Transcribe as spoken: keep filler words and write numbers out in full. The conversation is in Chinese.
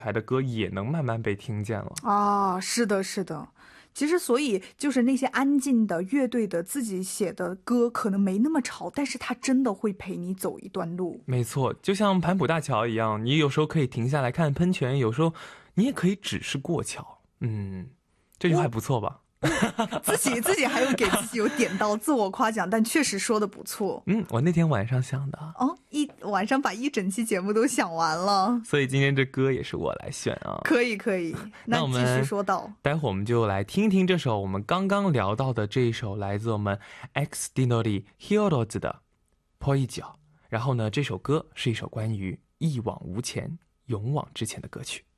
台的歌也能慢慢被听见了啊。是的是的，其实所以就是那些安静的乐队的自己写的歌可能没那么吵，但是它真的会陪你走一段路。 没错，就像盘浦大桥一样，你有时候可以停下来看喷泉，有时候你也可以只是过桥。嗯，这句话还不错吧？ 自己自己还有给自己有点到自我夸奖，但确实说的不错。 嗯，我那天晚上想的哦，一晚上把一整期节目都想完了， 所以今天这歌也是我来选啊。 可以可以，那继续说到， 待会儿我们就来听听这首我们刚刚聊到的这一首来自我们 X Dinori Heroes 的 Poijo。然后呢，这首歌是一首关于一往无前、勇往直前的歌曲。